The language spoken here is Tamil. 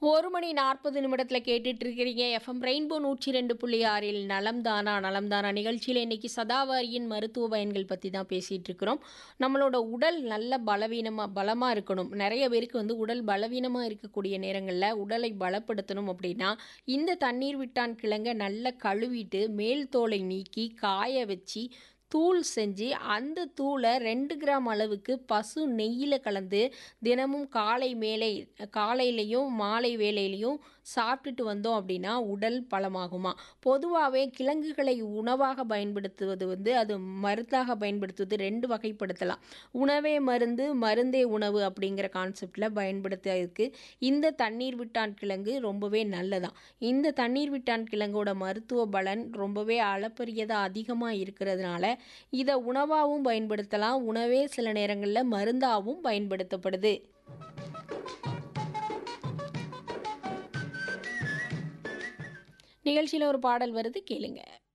1 மணி 40 நிமிடத்தில் கேட்டுட்டு இருக்கிறீங்க எஃப்எம் ரெயின்போ 102.6 நலம் தானா நலம் தானா நிகழ்ச்சியில் இன்னைக்கு சதாவாரியின் மருத்துவ பயன்கள் பற்றி தான் பேசிகிட்டு இருக்கிறோம். நம்மளோட உடல் நல்ல பலமாக இருக்கணும். நிறைய பேருக்கு உடல் பலவீனமாக இருக்கக்கூடிய நேரங்களில் உடலை பலப்படுத்தணும் அப்படின்னா இந்த தண்ணீர் விட்டான் கிழங்கை நல்லா கழுவிட்டு மேல் தோலை நீக்கி காய வச்சு தூள் செஞ்சு அந்த தூளை 2 கிராம் அளவுக்கு பசு நெய்யில் கலந்து தினமும் காலையிலையும் மாலை வேளையிலையும் சாப்பிட்டுட்டு வந்தோம் அப்படின்னா உடல் பலமாகுமா. பொதுவாகவே கிழங்குகளை உணவாக பயன்படுத்துவது அது மருந்தாக பயன்படுத்துவது 2 வகைப்படுத்தலாம். உணவே மருந்து மருந்தே உணவு அப்படிங்கிற கான்செப்டில் பயன்படுத்துறதுக்கு இந்த தண்ணீர் விட்டான் கிழங்கு ரொம்பவே நல்லதான். இந்த தண்ணீர் விட்டான் கிழங்கோட மருத்துவ பலன் ரொம்பவே அளப்பரியதாக அதிகமாக இருக்கிறதுனால இதை உணவாகவும் பயன்படுத்தலாம். உணவே சில நேரங்களில் மருந்தாகவும் பயன்படுத்தப்படுது. நிகழ்ச்சியில் ஒரு பாடல் வருது, கேளுங்க.